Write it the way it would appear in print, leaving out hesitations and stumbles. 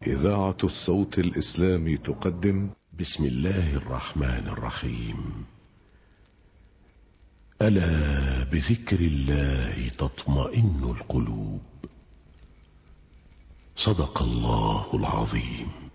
إذاعة الصوت الإسلامي تقدم. بسم الله الرحمن الرحيم. ألا بذكر الله تطمئن القلوب. صدق الله العظيم.